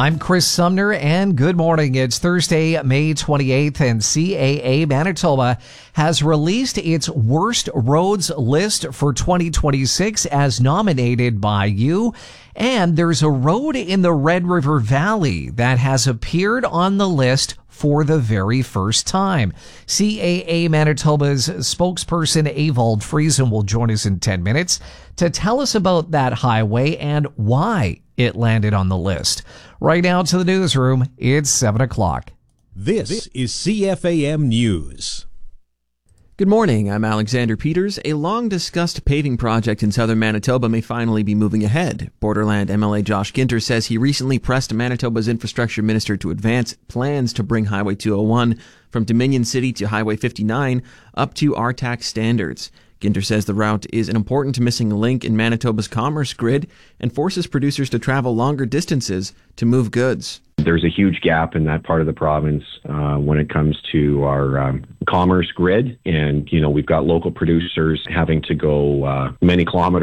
I'm Chris Sumner, and good morning. It's Thursday, May 28th, and CAA Manitoba has released its worst roads list for 2026 as nominated by you. And there's a road in the Red River Valley that has appeared on the list for the very first time. CAA Manitoba's spokesperson Evald Friesen will join us in 10 minutes to tell us about that highway and why it landed on the list. Right now to the newsroom, it's 7 o'clock. This is CFAM News. Good morning, I'm Alexander Peters. A long-discussed paving project in southern Manitoba may finally be moving ahead. Borderland MLA Josh Ginter says he recently pressed Manitoba's infrastructure minister to advance plans to bring Highway 201 from Dominion City to Highway 59 up to RTAC standards. Ginter says the route is an important missing link in Manitoba's commerce grid and forces producers to travel longer distances to move goods. There's a huge gap in that part of the province when it comes to our commerce grid. And, we've got local producers having to go many kilometers